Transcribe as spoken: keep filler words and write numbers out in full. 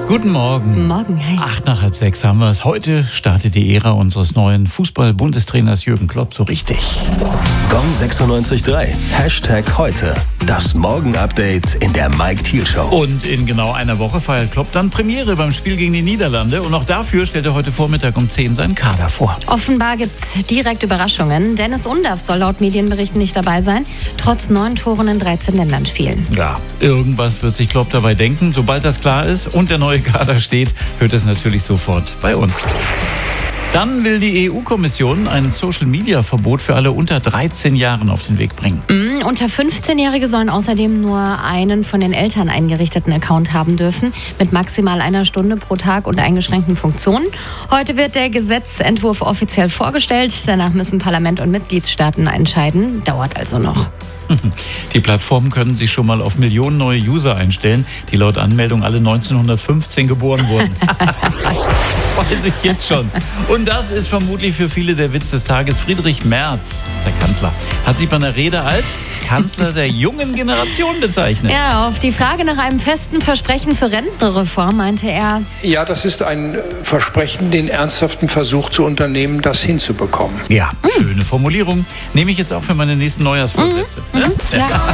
Guten Morgen. Morgen, hey. Acht nach halb sechs haben wir es. Heute startet die Ära unseres neuen Fußball-Bundestrainers Jürgen Klopp so richtig. Gong sechsundneunzig Komma drei. Hashtag heute. Das Morgen-Update in der Mike Thiel Show. Und in genau einer Woche feiert Klopp dann Premiere beim Spiel gegen die Niederlande. Und auch dafür stellt er heute Vormittag um zehn seinen Kader vor. Offenbar gibt's direkt Überraschungen. Dennis Undaff soll laut Medienberichten nicht dabei sein, trotz neun Toren in dreizehn Länderspielen. Ja, irgendwas wird sich Klopp dabei denken. Sobald das klar ist und der neue Kader steht, hört es natürlich sofort bei uns. Dann will die E U-Kommission ein Social-Media-Verbot für alle unter dreizehn Jahren auf den Weg bringen. Mm, unter fünfzehnjährige sollen außerdem nur einen von den Eltern eingerichteten Account haben dürfen, mit maximal einer Stunde pro Tag und eingeschränkten Funktionen. Heute wird der Gesetzentwurf offiziell vorgestellt. Danach müssen Parlament und Mitgliedstaaten entscheiden. Dauert also noch. Die Plattformen können sich schon mal auf Millionen neue User einstellen, die laut Anmeldung alle neunzehnhundertfünfzehn geboren wurden. Weiß ich jetzt schon. Und das ist vermutlich für viele der Witz des Tages. Friedrich Merz, der Kanzler, hat sich bei einer Rede als Kanzler der jungen Generation bezeichnet. Ja, auf die Frage nach einem festen Versprechen zur Rentenreform meinte er: Ja, das ist ein Versprechen, den ernsthaften Versuch zu unternehmen, das hinzubekommen. Ja, schöne Formulierung. Nehme ich jetzt auch für meine nächsten Neujahrsvorsätze. Mhm. Ne? Ja.